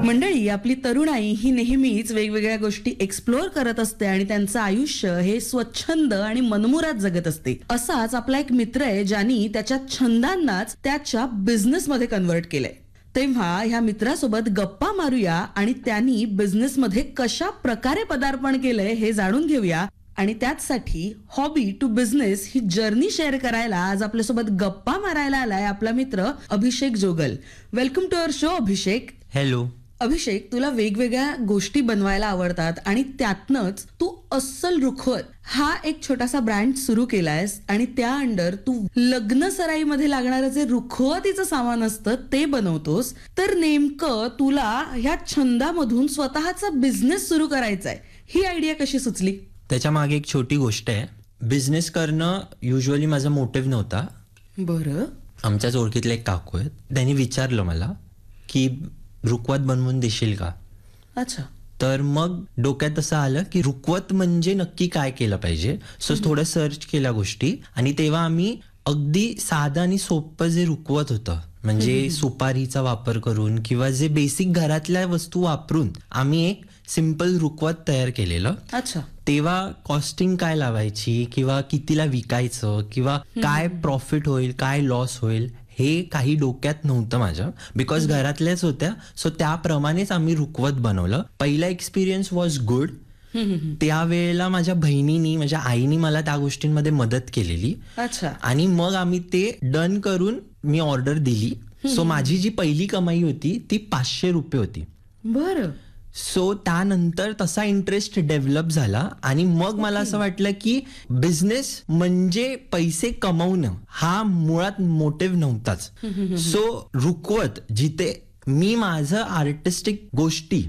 मंडळी, आपली तरुणाई ही नेहमीच वेगवेगळ्या गोष्टी एक्सप्लोअर करत असते आणि त्यांचं आयुष्य हे स्वच्छंद आणि मनमुराद जगत असते. असाच आपला एक मित्र आहे ज्यांनी त्याच्या छंदांनाच त्याच्या बिझनेस मध्ये कन्व्हर्ट केलंय. तेव्हा ह्या मित्रासोबत गप्पा मारूया आणि त्यांनी बिझनेस मध्ये कशा प्रकारे पदार्पण केलंय हे जाणून घेऊया. आणि त्याचसाठी hobby to business he journey share करायला आज आपल्यासोबत गप्पा मारायला आलाय आपला मित्र अभिषेक जोगल. Welcome to our show Abhishek. Hello. अभिषेक, तुला वेगवेगळ्या गोष्टी बनवायला आवडतात आणि त्यातनच तू अस्सल रुखवत हा एक छोटासा ब्रँड सुरू केलायस आणि त्या अंडर तू लग्न सराईमध्ये लागणारं जे रुखवतीचं सामान असतं ते बनवतोस. तर नेमकं तुला ह्या छंदामधून स्वतःचा बिझनेस सुरू करायचा आहे, ही आयडिया कशी सुचली? त्याच्या मागे एक छोटी गोष्ट आहे. बिझनेस करणं युजली माझा मोटिव्ह नव्हता. बरं. आमच्याच ओळखीतले एक काकू आहेत, त्यांनी विचारलं मला की रुखवत बनवून देशील का. अच्छा. तर मग डोक्यात असं आलं की रुखवत म्हणजे नक्की काय केलं पाहिजे. सो थोडं सर्च केल्या गोष्टी आणि तेव्हा आम्ही अगदी साधं आणि सोपं जे रुखवत होतं म्हणजे सुपारीचा वापर करून किंवा जे बेसिक घरातल्या वस्तू वापरून आम्ही एक सिंपल रुखवत तयार केलेलं. अच्छा. तेव्हा कॉस्टिंग काय लावायची किंवा कितीला विकायचं किंवा काय प्रॉफिट होईल काय लॉस होईल हे काही डोक्यात नव्हतं माझ्या, बिकॉज घरातल्याच होत्या. सो त्याप्रमाणेच आम्ही रुखवत बनवलं. पहिला एक्सपिरियन्स वॉज गुड. त्यावेळेला माझ्या बहिणीनी माझ्या आईनी मला त्या गोष्टींमध्ये मदत केलेली. अच्छा. आणि मग आम्ही ते डन करून मी ऑर्डर दिली. सो माझी जी पहिली कमाई होती ती 500 रुपये होती. बरं. सो त्यानंतर तसा इंटरेस्ट डेव्हलप झाला आणि मग मला असं वाटलं की बिझनेस म्हणजे पैसे कमवणं हा मुळात मोटिव्ह नव्हताच. सो रुखवत जिथे मी माझं आर्टिस्टिक गोष्टी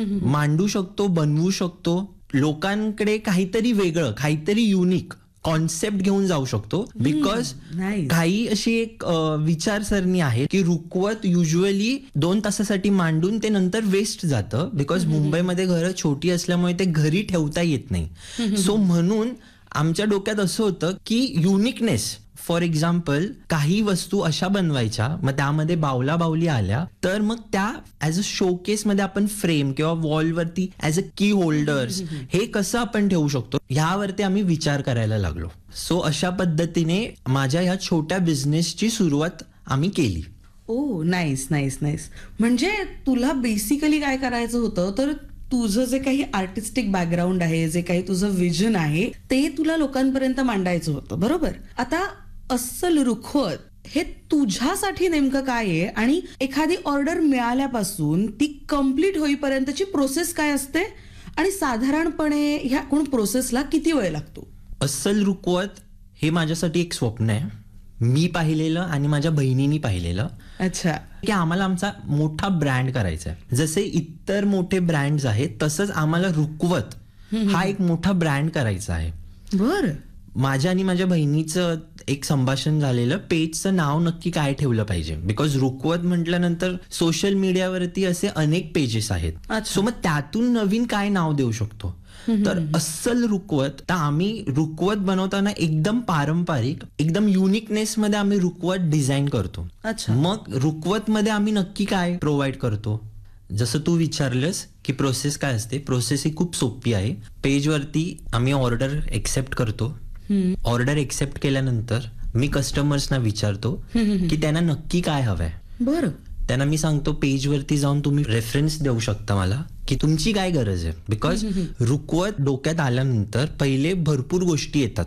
मांडू शकतो, बनवू शकतो, लोकांकडे काहीतरी वेगळं काहीतरी युनिक कॉन्सेप्ट घेऊन जाऊ शकतो. बिकॉज काही अशी एक विचारसरणी आहे की रुखवत युजली 2 तासासाठी मांडून ते नंतर वेस्ट जातं. बिकॉज मुंबईमध्ये घरं छोटी असल्यामुळे ते घरी ठेवता येत नाही. सो म्हणून आमच्या डोक्यात असं होतं की युनिकनेस, फॉर एक्झाम्पल काही वस्तू अशा बनवायच्या मग त्यामध्ये बावला बावली आल्या तर मग त्या ऍज अ शोकेस मध्ये आपण फ्रेम किंवा वॉलवरती ऍज अ की होल्डर्स हे कसं आपण ठेवू शकतो ह्यावरती आम्ही विचार करायला लागलो. सो अशा पद्धतीने माझ्या ह्या छोट्या बिझनेसची सुरुवात आम्ही केली. ओ नाईस नाईस नाईस. म्हणजे तुला बेसिकली काय करायचं होतं तर तुझं जे काही आर्टिस्टिक बॅकग्राऊंड आहे, जे काही तुझं विजन आहे ते तुला लोकांपर्यंत मांडायचं होतं. बरोबर. आता अस्सल रुखवत हे तुझ्यासाठी नेमकं काय आहे आणि एखादी ऑर्डर मिळाल्यापासून ती कम्प्लीट होईपर्यंतची प्रोसेस काय असते आणि साधारणपणे ह्या प्रोसेसला किती वेळ लागतो? अस्सल रुखवत हे माझ्यासाठी एक स्वप्न आहे. मी पाहिलेलं आणि माझ्या बहिणीनी पाहिलेलं. अच्छा. की आम्हाला आमचा मोठा ब्रँड करायचा आहे. जसे इतर मोठे ब्रँड्स आहेत तसंच आम्हाला रुखवत हा एक मोठा ब्रँड करायचा आहे. बरं. माझ्या आणि माझ्या बहिणीचं एक संभाषण झालेलं पेजचं नाव नक्की काय ठेवलं पाहिजे. बिकॉज रुखवत म्हटल्यानंतर सोशल मीडियावरती असे अनेक पेजेस आहेत. सो मग त्यातून नवीन काय नाव देऊ शकतो. तर अस्सल रुखवत, तर आम्ही रुखवत बनवताना एकदम पारंपरिक एकदम युनिकनेस मध्ये आम्ही रुखवत डिझाईन करतो. मग रुखवत मध्ये आम्ही नक्की काय प्रोव्हाइड करतो. जसं तू विचारलंस की प्रोसेस काय असते, प्रोसेस ही खूप सोपी आहे. पेजवरती आम्ही ऑर्डर एक्सेप्ट करतो. ऑर्डर एक्सेप्ट केल्यानंतर मी कस्टमर्सना विचारतो की त्यांना नक्की काय हवंय. बरं. त्यांना मी सांगतो पेजवरती जाऊन तुम्ही रेफरन्स देऊ शकता मला की तुमची काय गरज आहे. बिकॉज रुखवत डोक्यात आल्यानंतर पहिले भरपूर गोष्टी येतात.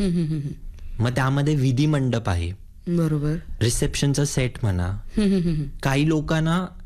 मग त्यामध्ये विधी मंडप आहे. बरोबर. रिसेप्शनचा सेट म्हणा. काही लोकांना